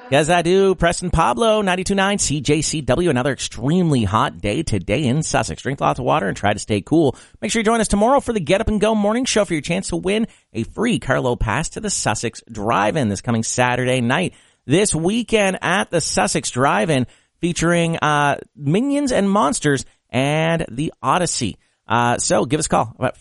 Yes, I do. Preston Pablo, 92.9 CJCW. Another extremely hot day today in Sussex. Drink lots of water and try to stay cool. Make sure you join us tomorrow for the Get Up and Go morning show for your chance to win a free Carlo pass to the Sussex Drive-In this coming Saturday night. This weekend at the Sussex Drive-In featuring Minions and Monsters and the Odyssey. So give us a call about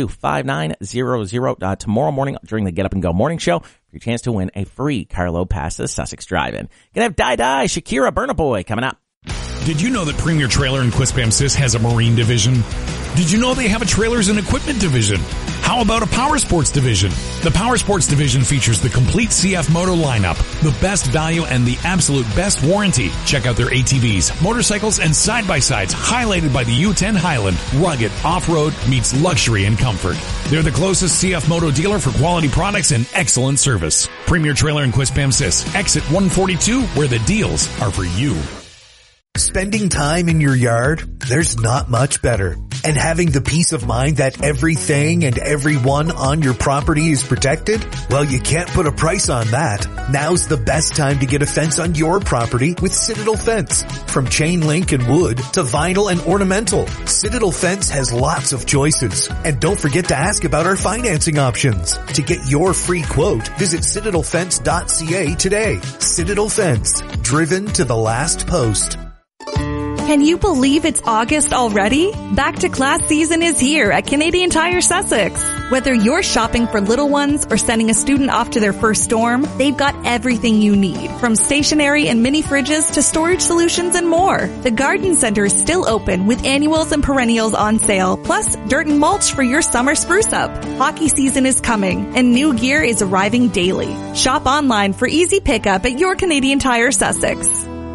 432-5900 tomorrow morning during the Get Up and Go morning show for your chance to win a free Carlo pass to the Sussex Drive-In. Gonna have Die Shakira Burna Boy coming up. Did you know that Premier Trailer in Quispam-Sis has a marine division? Did you know they have a trailers and equipment division? How about a power sports division? The power sports division features the complete CF Moto lineup, the best value and the absolute best warranty. Check out their ATVs, motorcycles, and side-by-sides highlighted by the U10 Highland. Rugged, off-road meets luxury and comfort. They're the closest CF Moto dealer for quality products and excellent service. Premier Trailer in Quispam-Sis, exit 142, where the deals are for you. Spending time in your yard, there's not much better. And having the peace of mind that everything and everyone on your property is protected? Well, you can't put a price on that. Now's the best time to get a fence on your property with Citadel Fence. From chain link and wood to vinyl and ornamental, Citadel Fence has lots of choices. And don't forget to ask about our financing options. To get your free quote, visit citadelfence.ca today. Citadel Fence, driven to the last post. Can you believe it's August already? Back to class season is here at Canadian Tire Sussex. Whether you're shopping for little ones or sending a student off to their first storm, they've got everything you need, from stationery and mini fridges to storage solutions and more. The garden center is still open with annuals and perennials on sale, plus dirt and mulch for your summer spruce up. Hockey season is coming and new gear is arriving daily. Shop online for easy pickup at your Canadian Tire Sussex.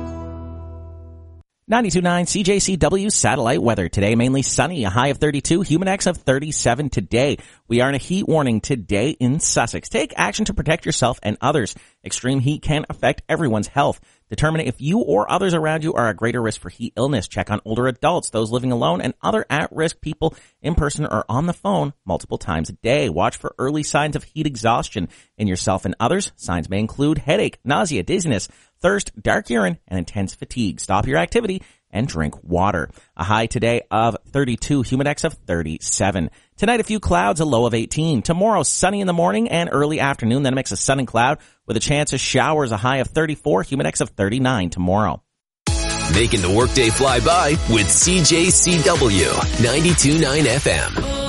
92.9 CJCW satellite weather. Today, mainly sunny, a high of 32, Humidex of 37 today. We are in a heat warning today in Sussex. Take action to protect yourself and others. Extreme heat can affect everyone's health. Determine if you or others around you are at greater risk for heat illness. Check on older adults, those living alone, and other at-risk people in person or on the phone multiple times a day. Watch for early signs of heat exhaustion in yourself and others. Signs may include headache, nausea, dizziness, thirst, dark urine, and intense fatigue. Stop your activity and drink water. A high today of 32, Humidex of 37. Tonight, a few clouds, a low of 18. Tomorrow, sunny in the morning and early afternoon, then a mix of sun and cloud with a chance of showers, a high of 34, Humidex of 39 tomorrow. Making the workday fly by with CJCW 92.9 FM.